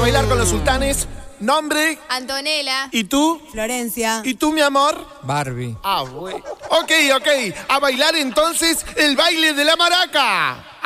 bailar con los sultanes. Nombre. Antonella. ¿Y tú? Florencia. ¿Y tú, mi amor? Barbie. Ah, güey. Ok. A bailar entonces el baile de la maraca.